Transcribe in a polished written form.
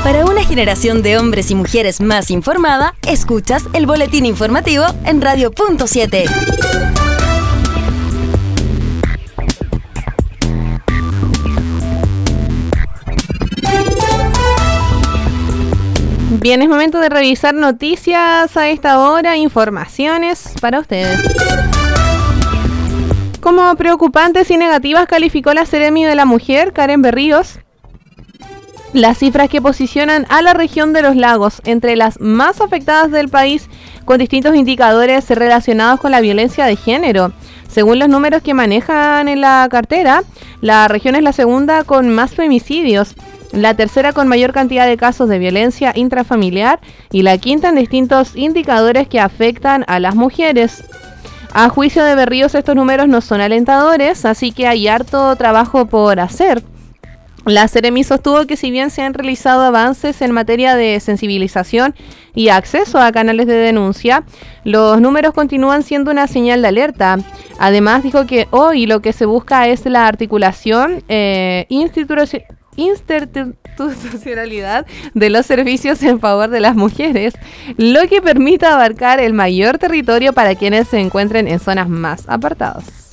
Para una generación de hombres y mujeres más informada, escuchas el boletín informativo en Radio Punto 7. Bien, es momento de revisar noticias a esta hora, informaciones para ustedes. Como preocupantes y negativas calificó la Seremi de la Mujer, Karen Berríos, las cifras que posicionan a la región de los lagos entre las más afectadas del país, con distintos indicadores relacionados con la violencia de género. Según los números que manejan en la cartera, la región es la segunda con más femicidios, la tercera con mayor cantidad de casos de violencia intrafamiliar y la quinta en distintos indicadores que afectan a las mujeres. A juicio de Berríos, estos números no son alentadores, así que hay harto trabajo por hacer. La Seremi sostuvo que si bien se han realizado avances en materia de sensibilización y acceso a canales de denuncia, los números continúan siendo una señal de alerta. Además, dijo que hoy lo que se busca es la articulación institucionalidad de los servicios en favor de las mujeres, lo que permita abarcar el mayor territorio para quienes se encuentren en zonas más apartadas.